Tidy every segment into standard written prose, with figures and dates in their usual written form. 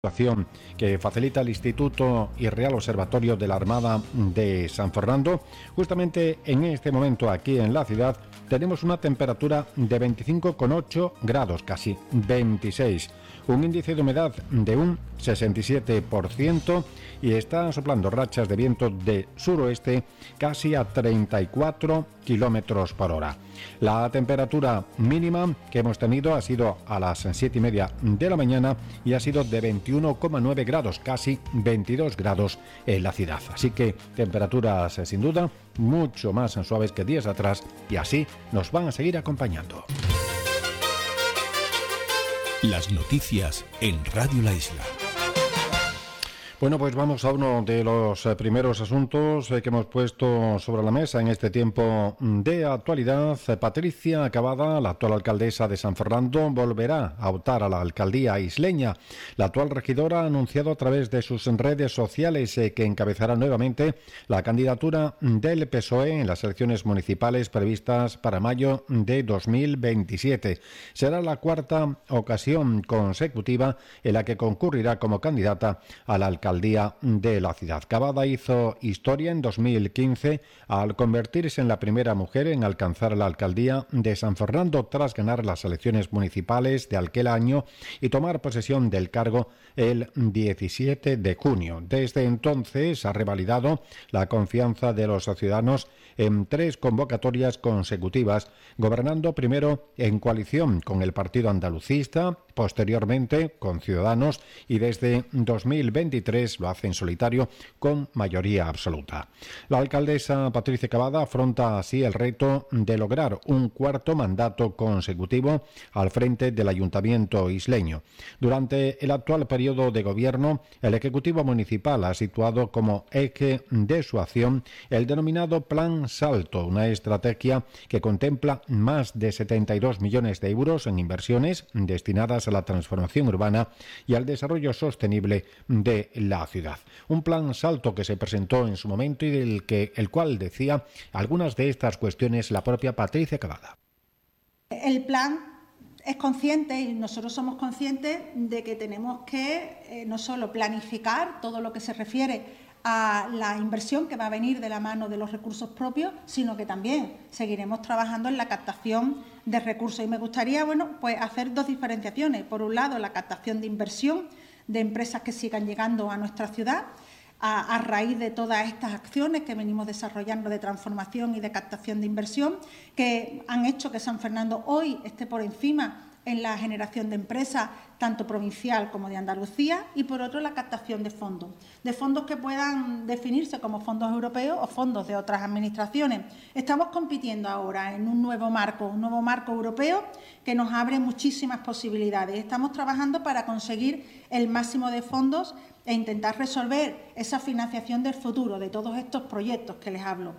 que facilita el Instituto y Real Observatorio de la Armada de San Fernando. Justamente en este momento aquí en la ciudad tenemos una temperatura de 25,8 grados, casi 26, un índice de humedad de un 67% y están soplando rachas de viento de suroeste casi a 34 kilómetros por hora. La temperatura mínima que hemos tenido ha sido a las 7:30 de la mañana y ha sido de 21,9 grados, casi 22 grados en la ciudad. Así que temperaturas sin duda mucho más suaves que días atrás y así nos van a seguir acompañando. Las noticias en Radio La Isla. Bueno, pues vamos a uno de los primeros asuntos que hemos puesto sobre la mesa en este tiempo de actualidad. Patricia Cavada, la actual alcaldesa de San Fernando, volverá a optar a la alcaldía isleña. La actual regidora ha anunciado a través de sus redes sociales que encabezará nuevamente la candidatura del PSOE en las elecciones municipales previstas para mayo de 2027. Será la cuarta ocasión consecutiva en la que concurrirá como candidata a la alcaldía de la ciudad. Cavada hizo historia en 2015 al convertirse en la primera mujer en alcanzar la alcaldía de San Fernando tras ganar las elecciones municipales de aquel año y tomar posesión del cargo el 17 de junio. Desde entonces ha revalidado la confianza de los ciudadanos en 3 convocatorias consecutivas, gobernando primero en coalición con el Partido Andalucista, posteriormente con Ciudadanos y desde 2023 lo hace en solitario con mayoría absoluta. La alcaldesa Patricia Cavada afronta así el reto de lograr un cuarto mandato consecutivo al frente del Ayuntamiento isleño. Durante el actual periodo de gobierno, el Ejecutivo Municipal ha situado como eje de su acción el denominado Plan Salto, una estrategia que contempla más de 72 millones de euros en inversiones destinadas a la transformación urbana y al desarrollo sostenible de la ciudad. Un plan Salto que se presentó en su momento y el cual decía algunas de estas cuestiones la propia Patricia Cavada. El plan es consciente y nosotros somos conscientes de que tenemos que no solo planificar todo lo que se refiere a la inversión que va a venir de la mano de los recursos propios, sino que también seguiremos trabajando en la captación de recursos. Y me gustaría, pues hacer 2 diferenciaciones. Por un lado, la captación de inversión de empresas que sigan llegando a nuestra ciudad a raíz de todas estas acciones que venimos desarrollando de transformación y de captación de inversión, que han hecho que San Fernando hoy esté por encima en la generación de empresas, tanto provincial como de Andalucía, y por otro la captación de fondos que puedan definirse como fondos europeos o fondos de otras administraciones. Estamos compitiendo ahora en un nuevo marco europeo que nos abre muchísimas posibilidades. Estamos trabajando para conseguir el máximo de fondos e intentar resolver esa financiación del futuro de todos estos proyectos que les hablo.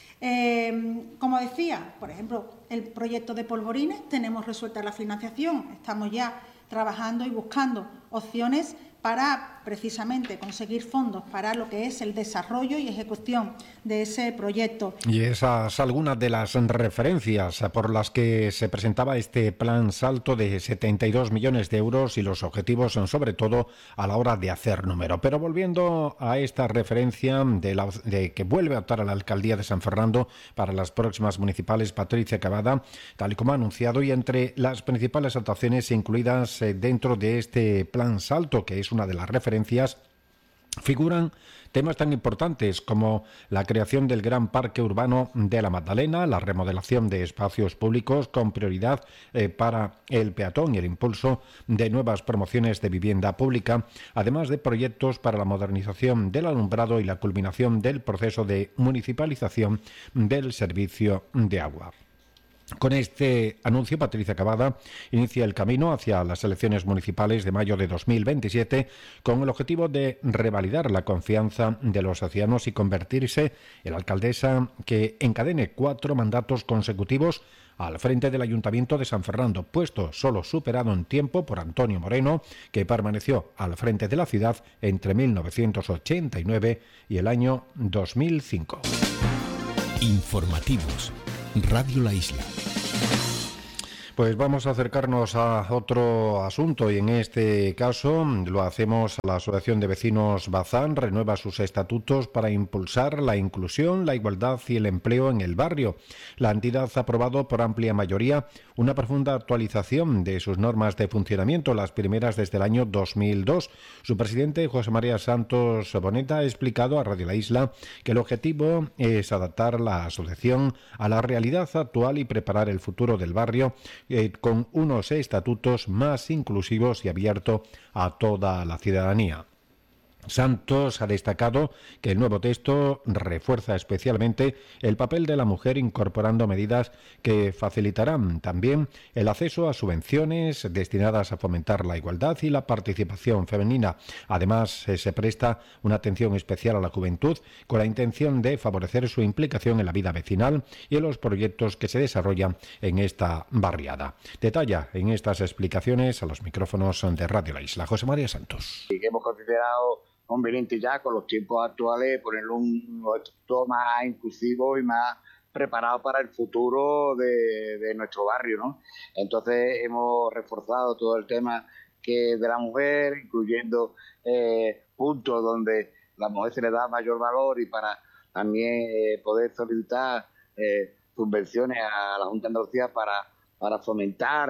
Como decía, por ejemplo, el proyecto de Polvorines, tenemos resuelta la financiación, estamos ya trabajando y buscando opciones para precisamente conseguir fondos para lo que es el desarrollo y ejecución de ese proyecto. Y esas algunas de las referencias por las que se presentaba este plan Salto de 72 millones de euros y los objetivos son sobre todo a la hora de hacer número. Pero volviendo a esta referencia de que vuelve a optar a la alcaldía de San Fernando para las próximas municipales, Patricia Cavada, tal y como ha anunciado, y entre las principales actuaciones incluidas dentro de este plan Salto, que es una de las referencias, figuran temas tan importantes como la creación del Gran Parque Urbano de la Magdalena, la remodelación de espacios públicos con prioridad para el peatón y el impulso de nuevas promociones de vivienda pública, además de proyectos para la modernización del alumbrado y la culminación del proceso de municipalización del servicio de agua. Con este anuncio, Patricia Cavada inicia el camino hacia las elecciones municipales de mayo de 2027 con el objetivo de revalidar la confianza de los ciudadanos y convertirse en la alcaldesa que encadene 4 mandatos consecutivos al frente del Ayuntamiento de San Fernando, puesto solo superado en tiempo por Antonio Moreno, que permaneció al frente de la ciudad entre 1989 y el año 2005. Informativos. Radio La Isla. Pues vamos a acercarnos a otro asunto y en este caso lo hacemos a la Asociación de Vecinos Bazán. Renueva sus estatutos para impulsar la inclusión, la igualdad y el empleo en el barrio. La entidad ha aprobado por amplia mayoría una profunda actualización de sus normas de funcionamiento, las primeras desde el año 2002. Su presidente, José María Santos Boneta, ha explicado a Radio La Isla que el objetivo es adaptar la asociación a la realidad actual y preparar el futuro del barrio con unos estatutos más inclusivos y abiertos a toda la ciudadanía. Santos ha destacado que el nuevo texto refuerza especialmente el papel de la mujer, incorporando medidas que facilitarán también el acceso a subvenciones destinadas a fomentar la igualdad y la participación femenina. Además, se presta una atención especial a la juventud con la intención de favorecer su implicación en la vida vecinal y en los proyectos que se desarrollan en esta barriada. Detalla en estas explicaciones a los micrófonos de Radio La Isla José María Santos. Hemos considerado conveniente ya con los tiempos actuales poner un estatuto más inclusivo y más preparado para el futuro de nuestro barrio, ¿no? Entonces hemos reforzado todo el tema de la mujer, incluyendo puntos donde la mujer se le da mayor valor y para también poder solicitar subvenciones a la Junta de Andalucía para fomentar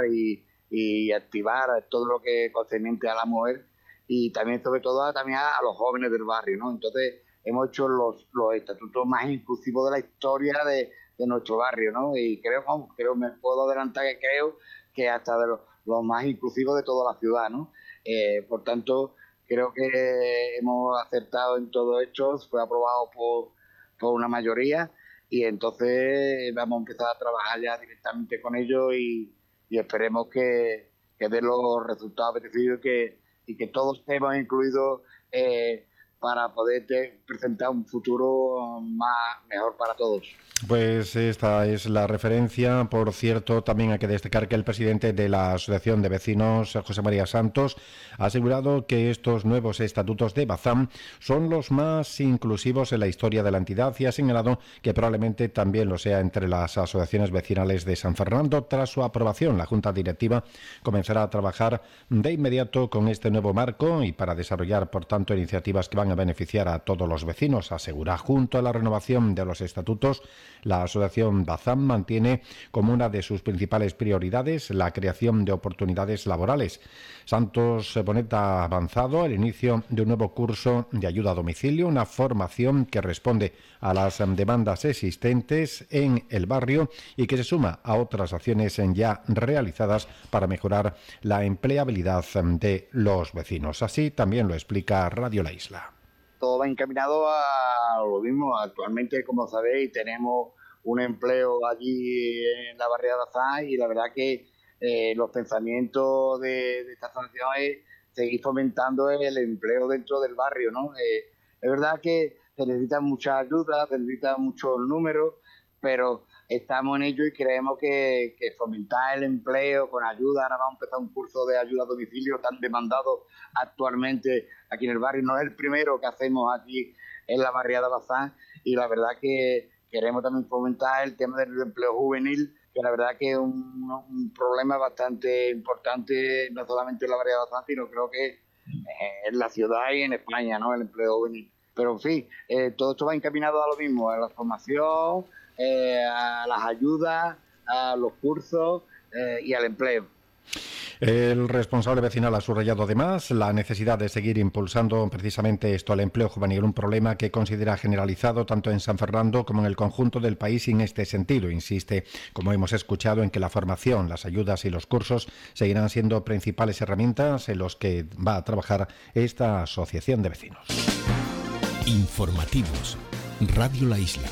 y activar todo lo que es concerniente a la mujer y también sobre todo también a los jóvenes del barrio, ¿no? Entonces hemos hecho los estatutos más inclusivos de la historia de nuestro barrio, ¿no? Y creo me puedo adelantar que creo que hasta de los más inclusivos de toda la ciudad, ¿no? Por tanto, creo que hemos acertado en todo esto, fue aprobado por una mayoría y entonces vamos a empezar a trabajar ya directamente con ellos y esperemos que den los resultados apetecidos y que todos estemos incluidos para poder presentar un futuro mejor para todos. Pues esta es la referencia. Por cierto, también hay que destacar que el presidente de la Asociación de Vecinos, José María Santos, ha asegurado que estos nuevos estatutos de Bazán son los más inclusivos en la historia de la entidad y ha señalado que probablemente también lo sea entre las asociaciones vecinales de San Fernando. Tras su aprobación, la Junta Directiva comenzará a trabajar de inmediato con este nuevo marco y para desarrollar, por tanto, iniciativas que van a beneficiar a todos los vecinos. Asegura, junto a la renovación de los estatutos, la Asociación Bazán mantiene como una de sus principales prioridades la creación de oportunidades laborales. Santos Boneta ha avanzado el inicio de un nuevo curso de ayuda a domicilio, una formación que responde a las demandas existentes en el barrio y que se suma a otras acciones ya realizadas para mejorar la empleabilidad de los vecinos. Así también lo explica Radio La Isla. Todo va encaminado a lo mismo. Actualmente, como sabéis, tenemos un empleo allí en la barriada Bazán y la verdad que los pensamientos de esta asociación es seguir fomentando el empleo dentro del barrio, ¿no? Es verdad que se necesitan mucha ayuda, se necesitan muchos números, pero estamos en ello y creemos que fomentar el empleo con ayuda. Ahora vamos a empezar un curso de ayuda a domicilio tan demandado actualmente aquí en el barrio. No es el primero que hacemos aquí en la barriada Bazán y la verdad que queremos también fomentar el tema del empleo juvenil, que la verdad que es un problema bastante importante, no solamente en la barriada Bazán, sino creo que en la ciudad y en España, ¿no? El empleo juvenil. Pero en fin, todo esto va encaminado a lo mismo, a la formación, a las ayudas, a los cursos y al empleo. El responsable vecinal ha subrayado además la necesidad de seguir impulsando precisamente esto, el empleo juvenil, un problema que considera generalizado tanto en San Fernando como en el conjunto del país y en este sentido insiste, como hemos escuchado, en que la formación, las ayudas y los cursos seguirán siendo principales herramientas en los que va a trabajar esta asociación de vecinos. Informativos. Radio La Isla.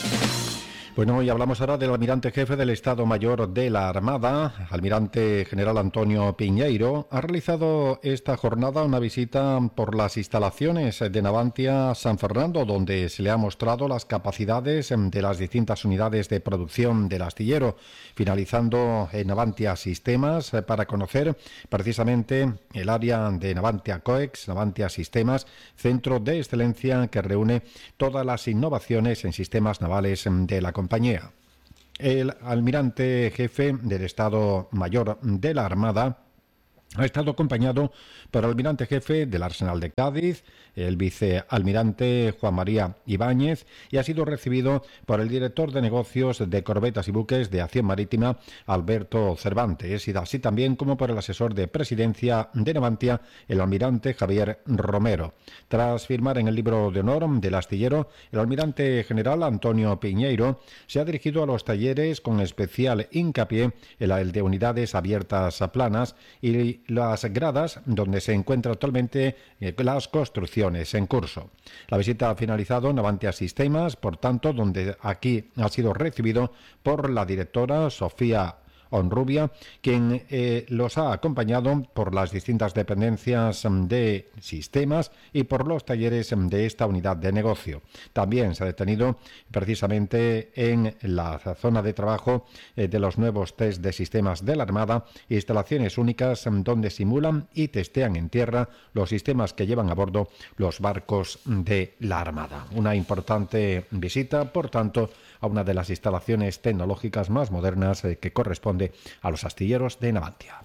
Bueno, y hablamos ahora del almirante jefe del Estado Mayor de la Armada, almirante general Antonio Piñeiro. Ha realizado esta jornada una visita por las instalaciones de Navantia San Fernando, donde se le ha mostrado las capacidades de las distintas unidades de producción del astillero, finalizando en Navantia Sistemas para conocer precisamente el área de Navantia Coex, Navantia Sistemas, centro de excelencia que reúne todas las innovaciones en sistemas navales de la compañía. El almirante jefe del Estado Mayor de la Armada ha estado acompañado por el almirante jefe del Arsenal de Cádiz, el vicealmirante Juan María Ibáñez, y ha sido recibido por el director de negocios de corbetas y buques de Acción Marítima, Alberto Cervantes, y así también como por el asesor de presidencia de Navantia, el almirante Javier Romero. Tras firmar en el libro de honor del astillero, el almirante general Antonio Piñeiro se ha dirigido a los talleres con especial hincapié en el de unidades abiertas a planas y las gradas donde se encuentran actualmente las construcciones en curso. La visita ha finalizado en Navantia Sistemas, por tanto, donde aquí ha sido recibido por la directora Sofía Honrubia, quien los ha acompañado por las distintas dependencias de sistemas y por los talleres de esta unidad de negocio. También se ha detenido precisamente en la zona de trabajo de los nuevos test de sistemas de la Armada, instalaciones únicas donde simulan y testean en tierra los sistemas que llevan a bordo los barcos de la Armada. Una importante visita, por tanto, a una de las instalaciones tecnológicas más modernas que corresponde a los astilleros de Navantia.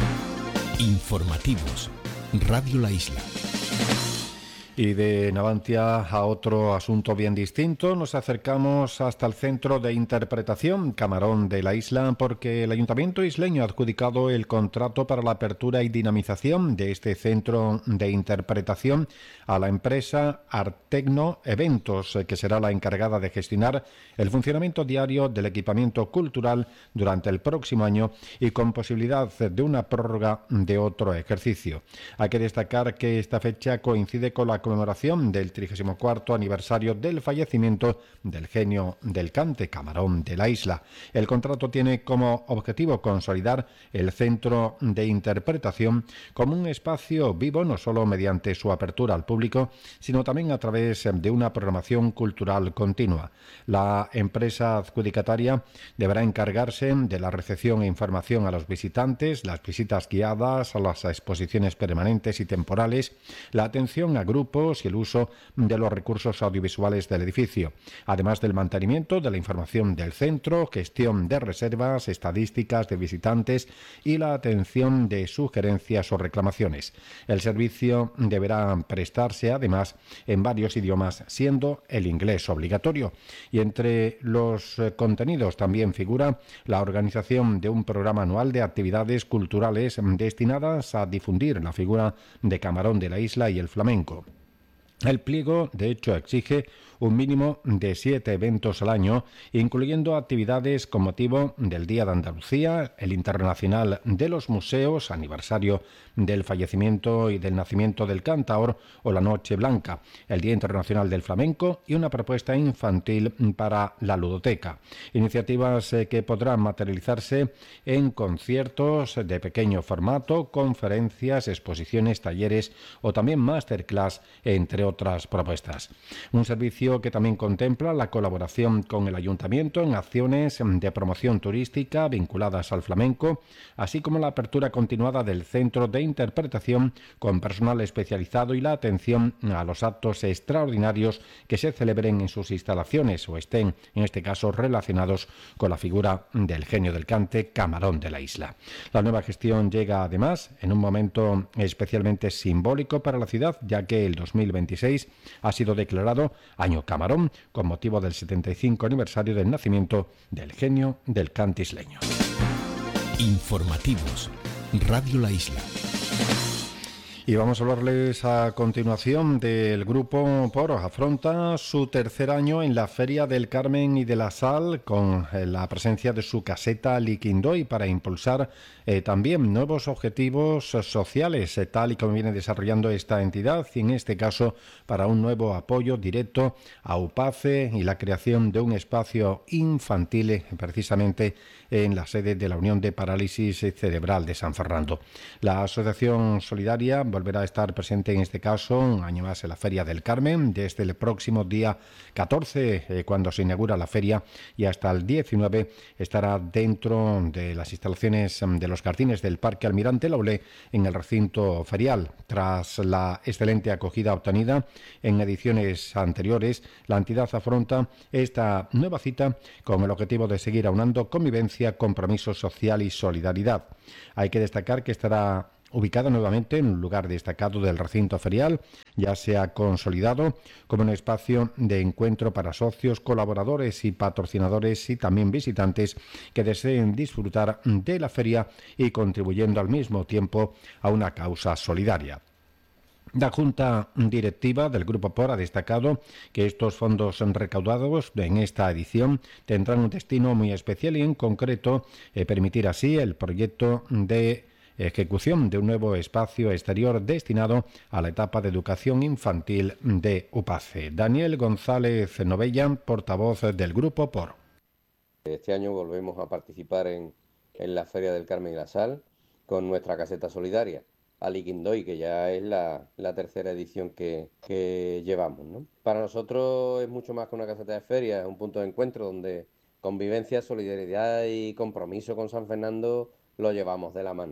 Informativos. Radio La Isla. Y de Navantia a otro asunto bien distinto, nos acercamos hasta el Centro de Interpretación Camarón de la Isla, porque el Ayuntamiento isleño ha adjudicado el contrato para la apertura y dinamización de este Centro de Interpretación a la empresa Artecno Eventos, que será la encargada de gestionar el funcionamiento diario del equipamiento cultural durante el próximo año y con posibilidad de una prórroga de otro ejercicio. Hay que destacar que esta fecha coincide con la conmemoración del 34º aniversario del fallecimiento del genio del cante, Camarón de la Isla. El contrato tiene como objetivo consolidar el Centro de Interpretación como un espacio vivo, no solo mediante su apertura al público, sino también a través de una programación cultural continua. La empresa adjudicataria deberá encargarse de la recepción e información a los visitantes, las visitas guiadas, a las exposiciones permanentes y temporales, la atención a grupos y el uso de los recursos audiovisuales del edificio, además del mantenimiento de la información del centro, gestión de reservas, estadísticas de visitantes y la atención de sugerencias o reclamaciones. El servicio deberá prestarse además en varios idiomas, siendo el inglés obligatorio. Y entre los contenidos también figura la organización de un programa anual de actividades culturales destinadas a difundir la figura de Camarón de la Isla y el flamenco. El pliego, de hecho, exige un mínimo de 7 eventos al año, incluyendo actividades con motivo del Día de Andalucía, el Internacional de los Museos, aniversario del fallecimiento y del nacimiento del cantaor, o la Noche Blanca, el Día Internacional del Flamenco y una propuesta infantil para la ludoteca. Iniciativas que podrán materializarse en conciertos de pequeño formato, conferencias, exposiciones, talleres o también masterclass, entre otras propuestas. Un servicio que también contempla la colaboración con el Ayuntamiento en acciones de promoción turística vinculadas al flamenco, así como la apertura continuada del Centro de Interpretación con personal especializado y la atención a los actos extraordinarios que se celebren en sus instalaciones o estén, en este caso, relacionados con la figura del genio del cante, Camarón de la Isla. La nueva gestión llega, además, en un momento especialmente simbólico para la ciudad, ya que el 2026 ha sido declarado Año Camarón con motivo del 75 aniversario del nacimiento del genio del cante isleño. Informativos. Radio La Isla. Y vamos a hablarles a continuación del Grupo Poro. Afronta su tercer año en la Feria del Carmen y de la Sal con la presencia de su caseta Liquindoy para impulsar también nuevos objetivos sociales, tal y como viene desarrollando esta entidad, y en este caso para un nuevo apoyo directo a UPACE y la creación de un espacio infantil precisamente en la sede de la Unión de Parálisis Cerebral de San Fernando. La Asociación Solidaria volverá a estar presente en este caso un año más en la Feria del Carmen, desde el próximo día 14, cuando se inaugura la feria, y hasta el 19 estará dentro de las instalaciones de los jardines del Parque Almirante Laulé en el recinto ferial. Tras la excelente acogida obtenida en ediciones anteriores, la entidad afronta esta nueva cita con el objetivo de seguir aunando convivencia, compromiso social y solidaridad. Hay que destacar que estará ubicada nuevamente en un lugar destacado del recinto ferial. Ya se ha consolidado como un espacio de encuentro para socios, colaboradores y patrocinadores y también visitantes que deseen disfrutar de la feria y contribuyendo al mismo tiempo a una causa solidaria. La Junta Directiva del Grupo POR ha destacado que estos fondos recaudados en esta edición tendrán un destino muy especial y en concreto permitir así el proyecto de ejecución de un nuevo espacio exterior destinado a la etapa de educación infantil de UPACE. Daniel González Novella, portavoz del Grupo POR. Este año volvemos a participar en la Feria del Carmen y la Sal con nuestra caseta solidaria, Ali Quindoy, que ya es la tercera edición que llevamos, ¿no? Para nosotros es mucho más que una caseta de feria, es un punto de encuentro donde convivencia, solidaridad y compromiso con San Fernando lo llevamos de la mano.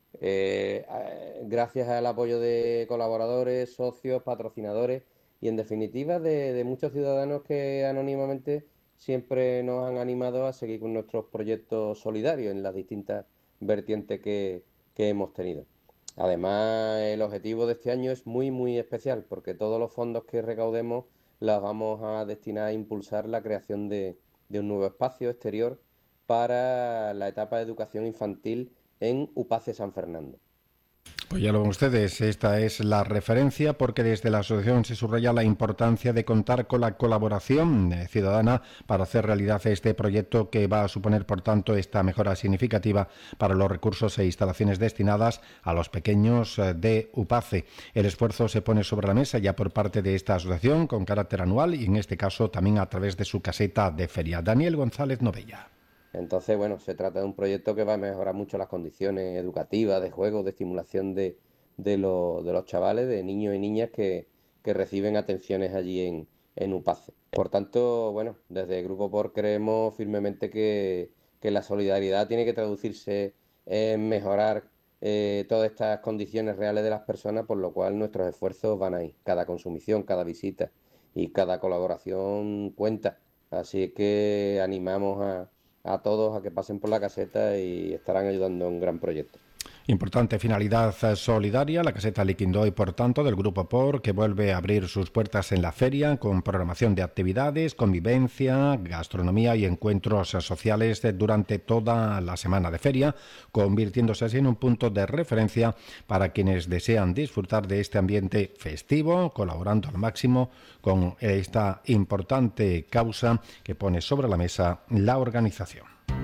Gracias al apoyo de colaboradores, socios, patrocinadores y en definitiva de muchos ciudadanos que anónimamente siempre nos han animado a seguir con nuestros proyectos solidarios en las distintas vertientes que hemos tenido. Además, el objetivo de este año es muy especial porque todos los fondos que recaudemos los vamos a destinar a impulsar la creación de un nuevo espacio exterior para la etapa de educación infantil en UPACE San Fernando. Pues ya lo ven ustedes, esta es la referencia porque desde la asociación se subraya la importancia de contar con la colaboración ciudadana para hacer realidad este proyecto que va a suponer, por tanto, esta mejora significativa para los recursos e instalaciones destinadas a los pequeños de UPACE. El esfuerzo se pone sobre la mesa ya por parte de esta asociación con carácter anual y en este caso también a través de su caseta de feria. Daniel González Novella. Entonces, bueno, se trata de un proyecto que va a mejorar mucho las condiciones educativas, de juego, de estimulación de los chavales, de niños y niñas que reciben atenciones allí en UPACE. Por tanto, bueno, desde el Grupo POR creemos firmemente que la solidaridad tiene que traducirse en mejorar todas estas condiciones reales de las personas, por lo cual nuestros esfuerzos van ahí. Cada consumición, cada visita y cada colaboración cuenta. Así que animamos a todos a que pasen por la caseta y estarán ayudando a un gran proyecto. Importante finalidad solidaria, la caseta Liquindoy, por tanto, del Grupo POR, que vuelve a abrir sus puertas en la feria con programación de actividades, convivencia, gastronomía y encuentros sociales durante toda la semana de feria, convirtiéndose así en un punto de referencia para quienes desean disfrutar de este ambiente festivo, colaborando al máximo con esta importante causa que pone sobre la mesa la organización.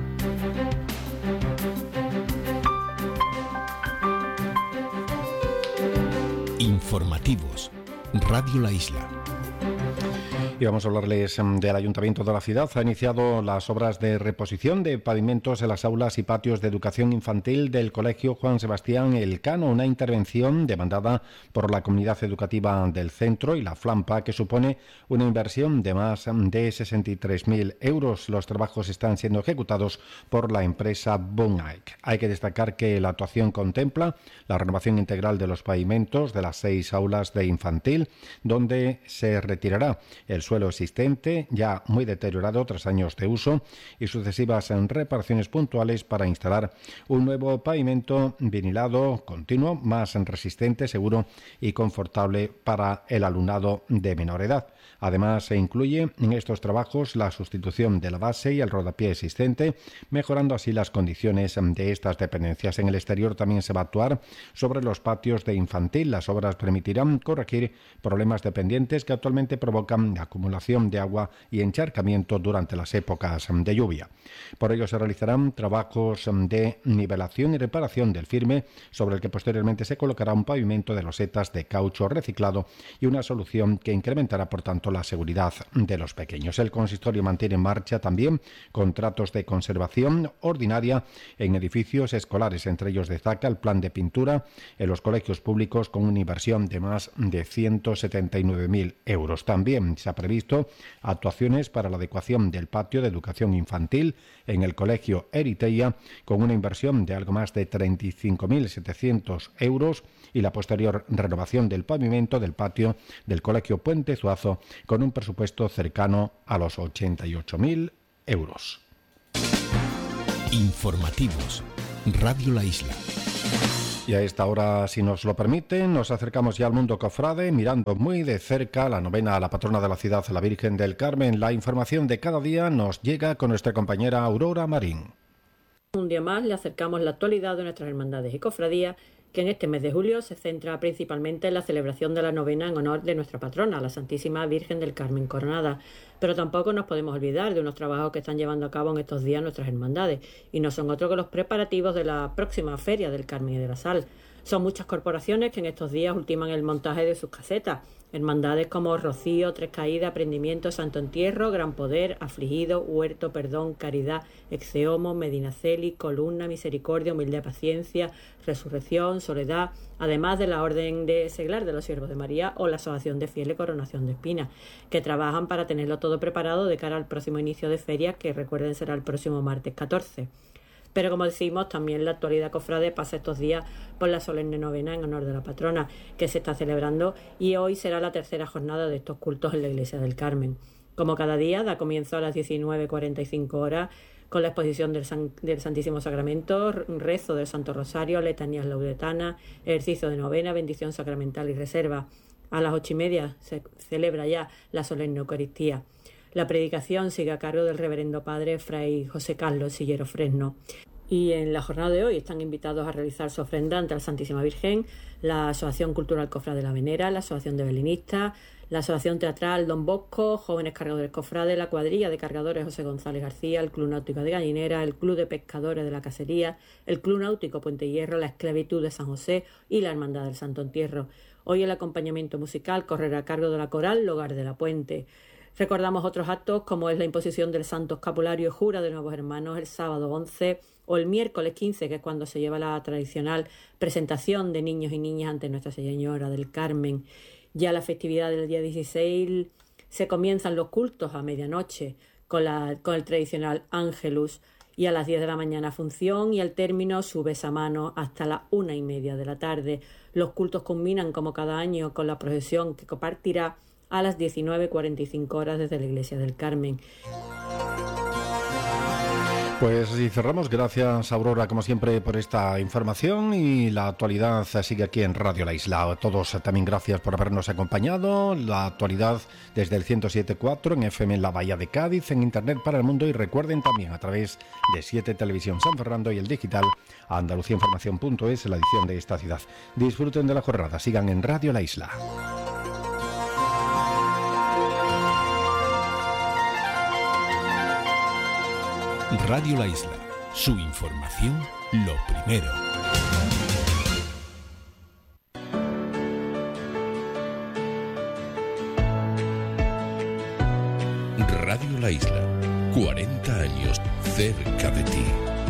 Informativos. Radio La Isla. Y vamos a hablarles del Ayuntamiento de la ciudad. Ha iniciado las obras de reposición de pavimentos en las aulas y patios de educación infantil del Colegio Juan Sebastián Elcano, una intervención demandada por la comunidad educativa del centro y la Flampa, que supone una inversión de más de 63.000 euros. Los trabajos están siendo ejecutados por la empresa Bonaik. Hay que destacar que la actuación contempla la renovación integral de los pavimentos de las 6 aulas de infantil, donde se retirará el suelo existente, ya muy deteriorado tras años de uso, y sucesivas reparaciones puntuales para instalar un nuevo pavimento vinilado continuo, más resistente, seguro y confortable para el alumnado de menor edad. Además, se incluye en estos trabajos la sustitución de la base y el rodapié existente, mejorando así las condiciones de estas dependencias. En el exterior también se va a actuar sobre los patios de infantil. Las obras permitirán corregir problemas dependientes que actualmente provocan la acumulación de agua y encharcamiento durante las épocas de lluvia. Por ello se realizarán trabajos de nivelación y reparación del firme, sobre el que posteriormente se colocará un pavimento de losetas de caucho reciclado y una solución que incrementará, por tanto, la seguridad de los pequeños. El consistorio mantiene en marcha también contratos de conservación ordinaria en edificios escolares. Entre ellos destaca el plan de pintura en los colegios públicos con una inversión de más de 179.000 euros. También se ha previsto actuaciones para la adecuación del patio de educación infantil en el colegio Eriteia con una inversión de algo más de 35.700 euros y la posterior renovación del pavimento del patio del colegio Puente Zuazo con un presupuesto cercano a los 88.000 euros. Informativos. Radio La Isla. Y a esta hora, si nos lo permiten, nos acercamos ya al mundo cofrade, mirando muy de cerca la novena a la patrona de la ciudad, la Virgen del Carmen. La información de cada día nos llega con nuestra compañera Aurora Marín. Un día más le acercamos la actualidad de nuestras hermandades y cofradías, que en este mes de julio se centra principalmente en la celebración de la novena en honor de nuestra patrona, la Santísima Virgen del Carmen Coronada. Pero tampoco nos podemos olvidar de unos trabajos que están llevando a cabo en estos días nuestras hermandades, y no son otro que los preparativos de la próxima Feria del Carmen y de la Sal. Son muchas corporaciones que en estos días ultiman el montaje de sus casetas. Hermandades como Rocío, Tres Caídas, Prendimiento, Santo Entierro, Gran Poder, Afligido, Huerto, Perdón, Caridad, Exceomo, Medinaceli, Columna, Misericordia, Humildad, Paciencia, Resurrección, Soledad, además de la Orden de Seglar de los Siervos de María o la Asociación de Fieles Coronación de Espinas, que trabajan para tenerlo todo preparado de cara al próximo inicio de feria, que recuerden será el próximo martes 14. Pero como decimos, también la actualidad cofrade pasa estos días por la solemne novena en honor de la patrona, que se está celebrando, y hoy será la tercera jornada de estos cultos en la Iglesia del Carmen. Como cada día, da comienzo a las 19:45 horas con la exposición del Santísimo Sacramento, rezo del Santo Rosario, letanías laudetanas, ejercicio de novena, bendición sacramental y reserva. A las 8:30 se celebra ya la solemne Eucaristía. La predicación sigue a cargo del reverendo padre Fray José Carlos Sillero Fresno. Y en la jornada de hoy están invitados a realizar su ofrenda ante la Santísima Virgen la Asociación Cultural Cofrade de la Venera, la Asociación de Belinistas, la Asociación Teatral Don Bosco, Jóvenes Cargadores Cofrades, la Cuadrilla de Cargadores José González García, el Club Náutico de Gallinera, el Club de Pescadores de la Cacería, el Club Náutico Puente Hierro, la Esclavitud de San José y la Hermandad del Santo Entierro. Hoy el acompañamiento musical correrá a cargo de la coral Hogar de la Puente. Recordamos otros actos como es la imposición del Santo Escapulario y Jura de Nuevos Hermanos el sábado 11 o el miércoles 15, que es cuando se lleva la tradicional presentación de niños y niñas ante Nuestra Señora del Carmen. Ya la festividad del día 16 se comienzan los cultos a medianoche con el tradicional Ángelus, y a las 10 de la mañana función, y al término su besamano hasta las 1:30 de la tarde. Los cultos culminan como cada año con la procesión que partirá a las 19:45 horas desde la Iglesia del Carmen. Pues así cerramos. Gracias, Aurora, como siempre, por esta información, y la actualidad sigue aquí en Radio La Isla. A todos también gracias por habernos acompañado. La actualidad desde el 107.4 en FM en la Bahía de Cádiz, en Internet para el mundo, y recuerden también a través de 7 Televisión San Fernando y el digital andaluciainformación.es, la edición de esta ciudad. Disfruten de la jornada, sigan en Radio La Isla. Radio La Isla, su información lo primero. Radio La Isla, 40 años cerca de ti.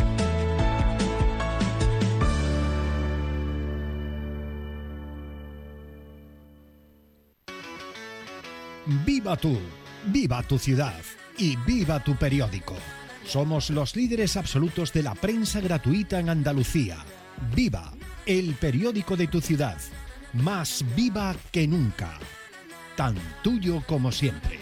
Viva tú, viva tu ciudad y viva tu periódico. Somos los líderes absolutos de la prensa gratuita en Andalucía. Viva, el periódico de tu ciudad. Más viva que nunca. Tan tuyo como siempre.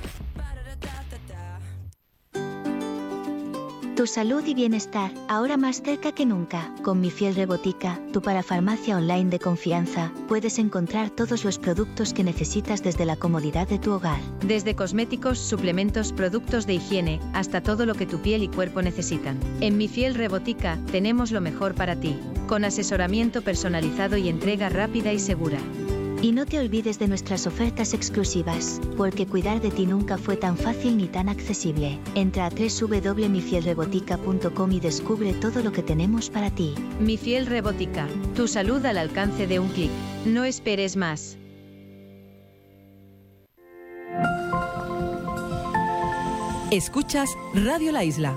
Tu salud y bienestar, ahora más cerca que nunca. Con Mi Fiel Rebotica, tu parafarmacia online de confianza, puedes encontrar todos los productos que necesitas desde la comodidad de tu hogar. Desde cosméticos, suplementos, productos de higiene, hasta todo lo que tu piel y cuerpo necesitan. En Mi Fiel Rebotica, tenemos lo mejor para ti, con asesoramiento personalizado y entrega rápida y segura. Y no te olvides de nuestras ofertas exclusivas, porque cuidar de ti nunca fue tan fácil ni tan accesible. Entra a www.mifielrebotica.com y descubre todo lo que tenemos para ti. Mi Fiel Rebotica, tu salud al alcance de un clic. No esperes más. Escuchas Radio La Isla.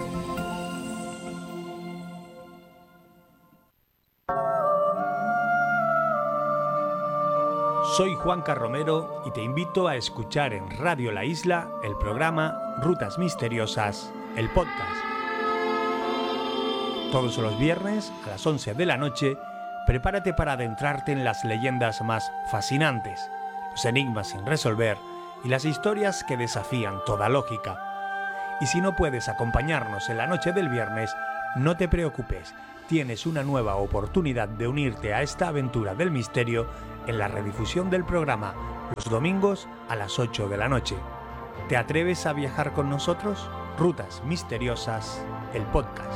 Soy Juanca Romero y te invito a escuchar en Radio La Isla el programa Rutas Misteriosas, el podcast. Todos los viernes a las 11 de la noche, prepárate para adentrarte en las leyendas más fascinantes, los enigmas sin resolver y las historias que desafían toda lógica. Y si no puedes acompañarnos en la noche del viernes, no te preocupes, tienes una nueva oportunidad de unirte a esta aventura del misterio en la redifusión del programa los domingos a las 8 de la noche. ¿Te atreves a viajar con nosotros? Rutas Misteriosas, el podcast.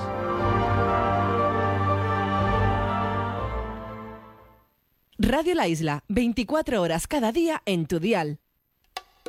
Radio La Isla, 24 horas cada día en tu dial.